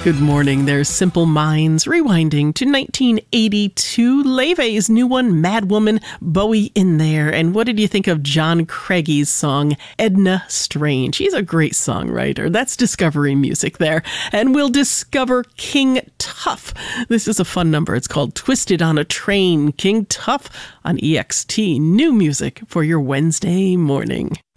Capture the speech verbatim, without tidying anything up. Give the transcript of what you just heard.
Good morning. There's Simple Minds rewinding to nineteen eighty-two. Leve's new one, Mad Woman, Bowie in there. And what did you think of John Craigie's song, Edna Strange? He's a great songwriter. That's Discovery Music there. And we'll discover King Tuff. This is a fun number. It's called Twisted on a Train. King Tuff on E X T. New music for your Wednesday morning.